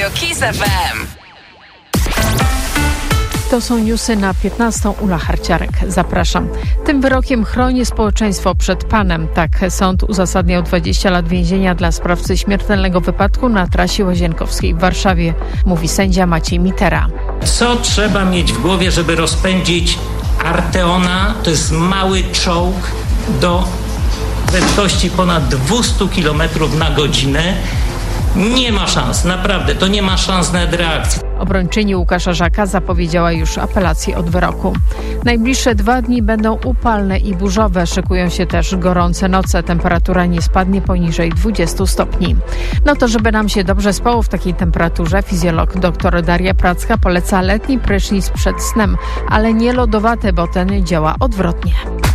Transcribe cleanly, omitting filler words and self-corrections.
Radio KISS FM. To są newsy na 15. Ula Harciarek. Zapraszam. Tym wyrokiem chroni społeczeństwo przed panem. Tak sąd uzasadniał 20 lat więzienia dla sprawcy śmiertelnego wypadku na trasie Łazienkowskiej w Warszawie, mówi sędzia Maciej Mitera. Co trzeba mieć w głowie, żeby rozpędzić Arteona? To jest mały czołg do prędkości ponad 200 km na godzinę. Nie ma szans, naprawdę, to nie ma szans na reakcję. Obrończyni Łukasza Żaka zapowiedziała już apelację od wyroku. Najbliższe 2 dni będą upalne i burzowe. Szykują się też gorące noce. Temperatura nie spadnie poniżej 20 stopni. No to żeby nam się dobrze spało w takiej temperaturze, fizjolog dr Daria Pracka poleca letni prysznic przed snem, ale nie lodowate, bo ten działa odwrotnie.